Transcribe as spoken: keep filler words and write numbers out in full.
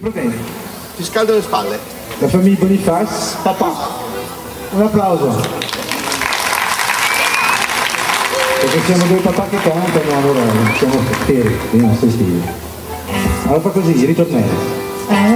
problemi. Ti scaldo le spalle. La famiglia Boniface, papà. Un applauso. Perché siamo due papà che cantano, allora siamo fieri dei nostri figli. Allora fa così, ritornello.